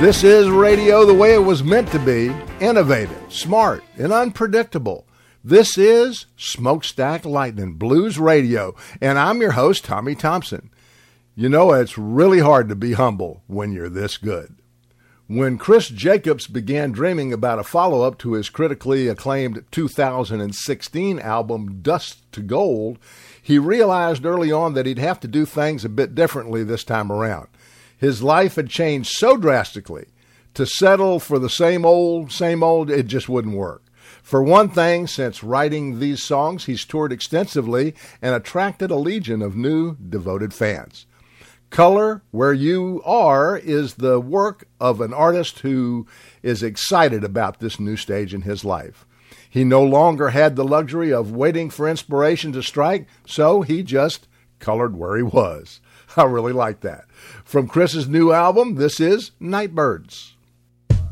This is radio the way it was meant to be, innovative, smart, and unpredictable. This is Smokestack Lightning Blues Radio, and I'm your host, Tommy Thompson. You know, it's really hard to be humble when you're this good. When Chris Jacobs began dreaming about a follow-up to his critically acclaimed 2016 album, Dust to Gold, he realized early on that he'd have to do things a bit differently this time around. His life had changed so drastically, to settle for the same old, it just wouldn't work. For one thing, since writing these songs, he's toured extensively and attracted a legion of new, devoted fans. Color Where You Are is the work of an artist who is excited about this new stage in his life. He no longer had the luxury of waiting for inspiration to strike, so he just colored where he was. I really like that. From Chris's new album, this is Nightbirds.